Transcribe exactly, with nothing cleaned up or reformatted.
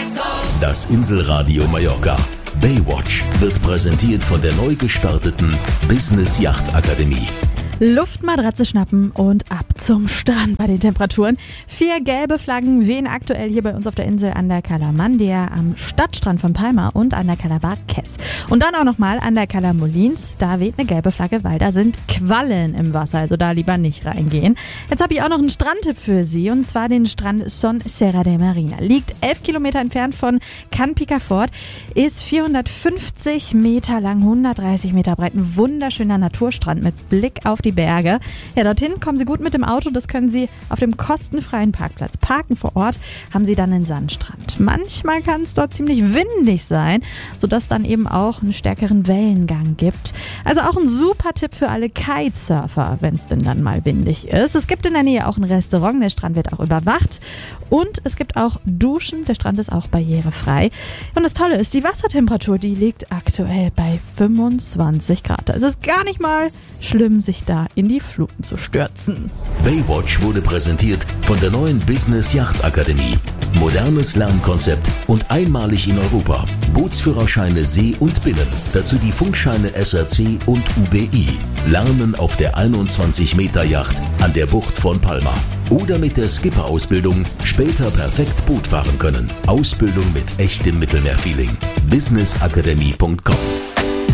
Das Inselradio Mallorca. Baywatch wird präsentiert von der neu gestarteten Business Yacht Akademie. Luftmatratze schnappen und ab zum Strand bei den Temperaturen. Vier gelbe Flaggen wehen aktuell hier bei uns auf der Insel an der Cala Mandia, am Stadtstrand von Palma und an der Cala Barques. Und dann auch nochmal an der Cala Molins, da weht eine gelbe Flagge, weil da sind Quallen im Wasser, also da lieber nicht reingehen. Jetzt habe ich auch noch einen Strandtipp für Sie, und zwar den Strand Son Serra de Marina. Liegt elf Kilometer entfernt von Can Picafort, ist vierhundertfünfzig Meter lang, hundertdreißig Meter breit, ein wunderschöner Naturstrand mit Blick auf die Berge. Ja, dorthin kommen Sie gut mit dem Auto, das können Sie auf dem kostenfreien Parkplatz parken. Vor Ort haben Sie dann einen Sandstrand. Manchmal kann es dort ziemlich windig sein, sodass dann eben auch einen stärkeren Wellengang gibt. Also auch ein super Tipp für alle Kitesurfer, wenn es denn dann mal windig ist. Es gibt in der Nähe auch ein Restaurant, der Strand wird auch überwacht, und es gibt auch Duschen, der Strand ist auch barrierefrei. Und das Tolle ist, die Wassertemperatur, die liegt aktuell bei fünfundzwanzig Grad. Es ist gar nicht mal schlimm, sich da in die Fluten zu stürzen. Baywatch wurde präsentiert von der neuen Business Yacht Akademie. Modernes Lernkonzept und einmalig in Europa. Bootsführerscheine See und Binnen. Dazu die Funkscheine S R C und U B I. Lernen auf der einundzwanzig Meter Yacht an der Bucht von Palma. Oder mit der Skipper-Ausbildung später perfekt Boot fahren können. Ausbildung mit echtem Mittelmeerfeeling. business akademie punkt com